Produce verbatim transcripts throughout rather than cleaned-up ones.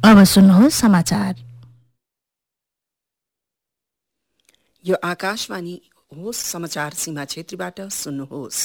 अब सुन्नुहोस् समाचार। यो आकाशवाणी हो। समाचार सीमा क्षेत्रीबाट सुन्नुहोस्।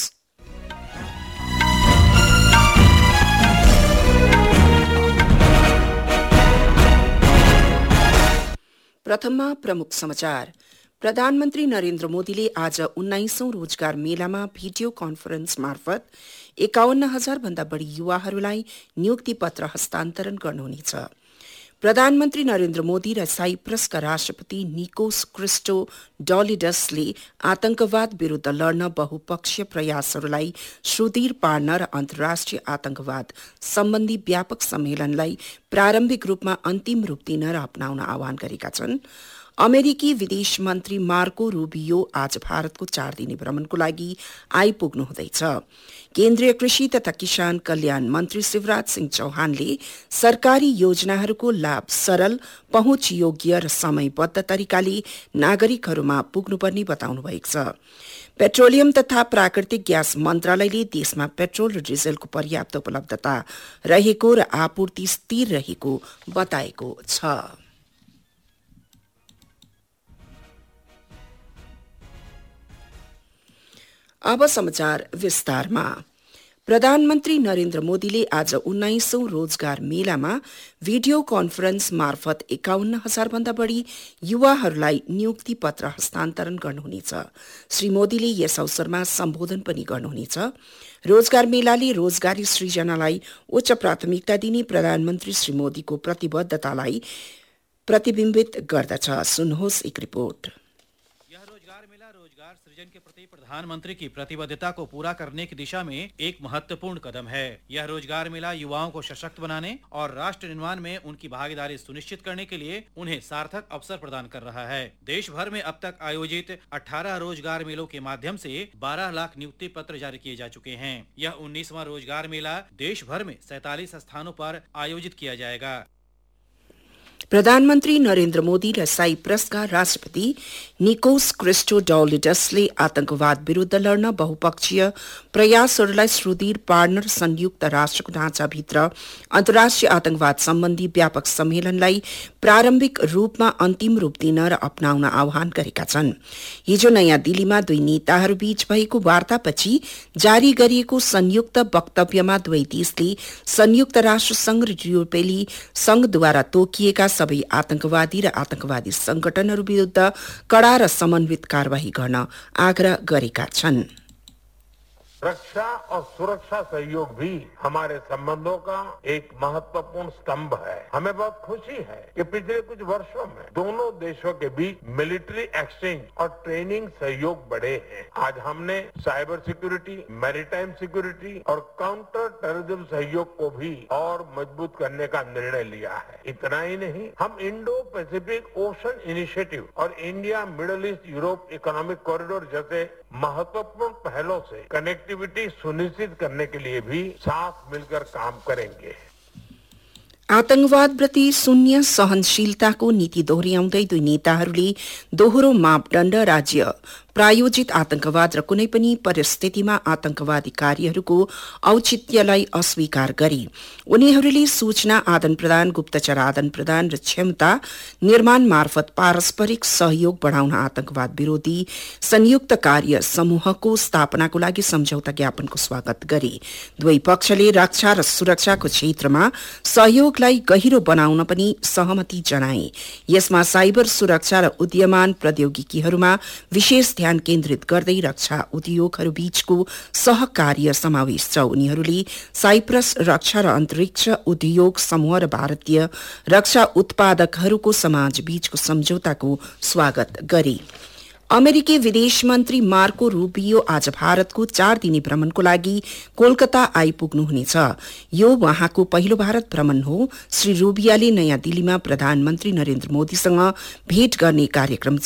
प्रथममा प्रमुख समाचार। प्रधानमन्त्री नरेन्द्र मोदीले आज उन्नाइसौं रोजगार मेलामा भिडियो कन्फरेन्स मार्फत एकाउन्न हजार भन्दा बढ़ी युवाहरूलाई नियुक्ति पत्र हस्तान्तरण गर्नुहुनेछ। प्रधानमन्त्री नरेन्द्र मोदी र साइप्रसका राष्ट्रपति निकोस क्रिस्टोडोलिडसले आतंकवाद विरूद्ध लड्न बहुपक्षीय प्रयासहरूलाई सुदृढ पार्न र अन्तर्राष्ट्रिय आतंकवाद सम्बन्धी व्यापक सम्मेलनलाई प्रारम्भिक रूपमा अन्तिम रूप दिन र अपनाउन आह्वान गरेका छन्। अमेरिकी विदेश मन्त्री मार्को रूबियो आज भारतको चार दिने भ्रमणको लागि आइपुग्नु हुँदैछ। केन्द्रीय कृषि तथा किसान कल्याण मन्त्री शिवराज सिंह चौहानले सरकारी योजनाहरूको लाभ सरल, पहुँच योग्य र समयबद्ध तरिकाले नागरिकहरूमा पुग्नुपर्ने बताउनु भएको छ। पेट्रोलियम तथा प्राकृतिक ग्यास मन्त्रालयले देशमा पेट्रोल र डिजेलको पर्याप्त उपलब्धता रहेको र आपूर्ति स्थिर रहेको बताएको छ। अब समाचार विस्तारमा। प्रधानमन्त्री नरेन्द्र मोदीले आज उन्नाइसौं रोजगार मेलामा भिडियो कन्फरेन्स मार्फत एकाउन्न हजार भन्दा बढ़ी युवाहरूलाई नियुक्ति पत्र हस्तान्तरण गर्नुहुनेछ। श्री मोदीले यस अवसरमा सम्बोधन पनि गर्नुहुनेछ। रोजगार मेलाले रोजगारी सृजनालाई उच्च प्राथमिकता दिने प्रधानमन्त्री श्री मोदीको प्रतिबद्धतालाई प्रतिबिम्बित गर्दछ। सुन्नुहोस् एक रिपोर्ट। रोजगार सृजन के प्रति प्रधानमंत्री की प्रतिबद्धता को पूरा करने की दिशा में एक महत्वपूर्ण कदम है। यह रोजगार मेला युवाओं को सशक्त बनाने और राष्ट्र निर्माण में उनकी भागीदारी सुनिश्चित करने के लिए उन्हें सार्थक अवसर प्रदान कर रहा है। देश भर में अब तक आयोजित अठारह रोजगार मेलों के माध्यम से बारह लाख नियुक्ति पत्र जारी किए जा चुके हैं। यह उन्नीसवां रोजगार मेला देश भर में सैतालीस स्थानों पर आयोजित किया जाएगा। प्रधानमन्त्री नरेन्द्र मोदी र साइप्रसका राष्ट्रपति निकोस क्रिस्टोडोलिडसले आतंकवाद विरूद्ध लड्न बहुपक्षीय प्रयासहरूलाई सुदृढ पार्न र संयुक्त राष्ट्रको ढाँचाभित्र अन्तर्राष्ट्रिय आतंकवाद सम्बन्धी व्यापक सम्मेलनलाई प्रारम्भिक रूपमा अन्तिम रूप दिन र अपनाउन आह्वान गरेका छन्। हिजो नयाँ दिल्लीमा दुई नेताहरूबीच भएको वार्तापछि जारी गरिएको संयुक्त वक्तव्यमा दुवै देशले संयुक्त राष्ट्र संघ र युरोपेली संघद्वारा तोकिएका सबै आतंकवादी र आतंकवादी संगठनहरू विरूद्ध कड़ा र समन्वित कार्यवाही गर्न आग्रह गरेका छन्। रक्षा और सुरक्षा सहयोग भी हमारे संबंधों का एक महत्वपूर्ण स्तंभ है। हमें बहुत खुशी है कि पिछले कुछ वर्षों में दोनों देशों के बीच मिलिट्री एक्सचेंज और ट्रेनिंग सहयोग बढ़े हैं। आज हमने साइबर सिक्योरिटी, मैरीटाइम सिक्योरिटी और काउंटर टेररिज्म सहयोग को भी और मजबूत करने का निर्णय लिया है। इतना ही नहीं, हम इंडो पैसिफिक ओशन इनिशिएटिव और India middle east Europe economic corridor जैसे महत्वपूर्ण पहलों से कनेक्टिविटी सुनिश्चित करने के लिए भी साथ मिलकर काम करेंगे। आतंकवादप्रति शून्य सहनशीलताको नीति दोहोर्याउँदै दुई नेताहरूले दोहोरो मापदण्ड, राज्य प्रायोजित आतंकवाद र कुनै पनि परिस्थितिमा आतंकवादी कार्यहरूको औचित्यलाई अस्वीकार गरे। उनीहरूले सूचना आदान प्रदान, गुप्तचर आदान प्रदान र क्षमता निर्माण मार्फत पारस्परिक सहयोग बढ़ाउन आतंकवाद विरोधी संयुक्त कार्य समूहको स्थापनाको लागि सम्झौता ज्ञापनको स्वागत गरे। दुवै पक्षले रक्षा र सुरक्षाको क्षेत्रमा सहयोगलाई गहिरो बनाउन पनि सहमति जनाए। यसमा साइबर सुरक्षा र उदीयमान प्रौद्योगिकीहरूमा विशेष ध्यान केन्द्रित गर्दै रक्षा उद्योगहरू बीचको सहकार्य समावेश छ। उनीहरूले साइप्रस रक्षा र अन्तरिक्ष उद्योग समूह र भारतीय रक्षा उत्पादकहरूको समाज बीचको सम्झौताको स्वागत गरे। अमेरिकी विदेश मन्त्री मार्को रूबियो आज भारतको चार दिने भ्रमणको लागि कोलकाता आइपुग्नुहुनेछ। यो उहाँको पहिलो भारत भ्रमण हो। श्री रूबियाले नयाँ दिल्लीमा प्रधानमन्त्री नरेन्द्र मोदीसँग भेट गर्ने कार्यक्रम